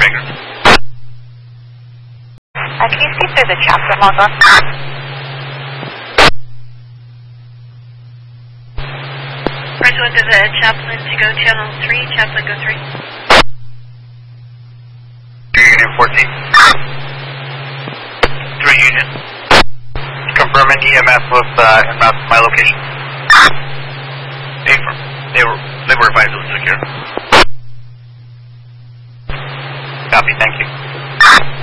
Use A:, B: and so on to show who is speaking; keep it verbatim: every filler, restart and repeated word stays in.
A: Tiger.
B: Uh, can you see through the chapter log on?
C: Pursuant to the Chaplain to go channel three, Chaplain go three.
A: Union fourteen. three Union. Confirming E M F with uh, my location.